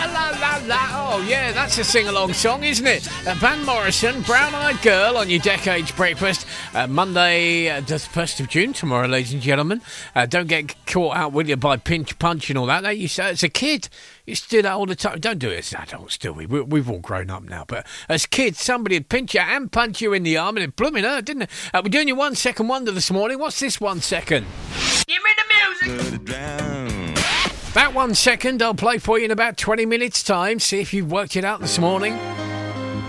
la la la. Oh yeah, that's a sing-along song, isn't it? Van Morrison, Brown Eyed Girl on your Decades Breakfast. Monday, the 1st of June tomorrow, ladies and gentlemen. Don't get caught out, will you, by pinch punch and all that. That you say as a kid, you used to do that all the time. Don't do it as adults, do we? We've all grown up now. But as kids, somebody would pinch you and punch you in the arm, and it blooming hurt, didn't it? We're doing your 1 second wonder this morning. What's this 1 second? Give me the music. That 1 second I'll play for you in about 20 minutes' time. See if you've worked it out this morning.